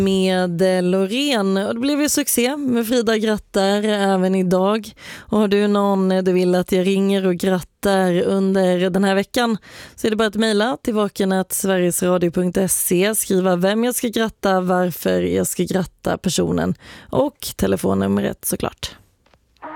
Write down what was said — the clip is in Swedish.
med Loreen. Och det blev ju succé med Frida grattar även idag. Och har du någon du vill att jag ringer och grattar under den här veckan så är det bara att mejla till vaken@sverigesradio.se, skriva vem jag ska gratta, varför jag ska gratta personen och telefonnumret såklart.